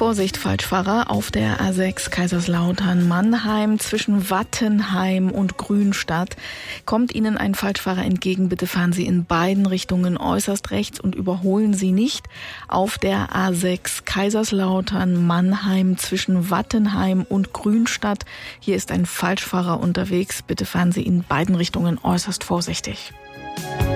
Vorsicht, Falschfahrer auf der A6 Kaiserslautern-Mannheim zwischen Wattenheim und Grünstadt. Kommt Ihnen ein Falschfahrer entgegen, bitte fahren Sie in beiden Richtungen äußerst rechts und überholen Sie nicht. Auf der A6 Kaiserslautern-Mannheim zwischen Wattenheim und Grünstadt. Hier ist ein Falschfahrer unterwegs. Bitte fahren Sie in beiden Richtungen äußerst vorsichtig.